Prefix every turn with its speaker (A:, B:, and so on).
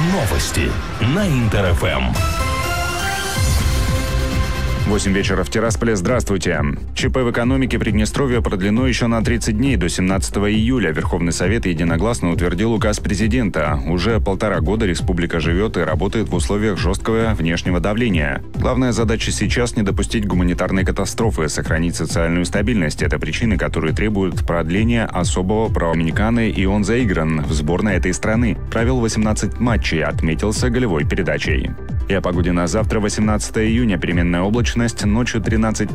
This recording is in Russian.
A: Новости на Интер-ФМ.
B: 8 вечера в Тирасполе. Здравствуйте. ЧП в экономике Приднестровья продлено еще на 30 дней, до 17 июля. Верховный Совет единогласно утвердил указ президента. Уже 1,5 года республика живет и работает в условиях жесткого внешнего давления. Главная задача сейчас — не допустить гуманитарной катастрофы, сохранить социальную стабильность. Это причины, которые требуют продления особого права Доминиканы, и он заигран в сборной этой страны. Провел 18 матчей, отметился голевой передачей. И о погоде на завтра, 18 июня. Переменная облачность, ночью 13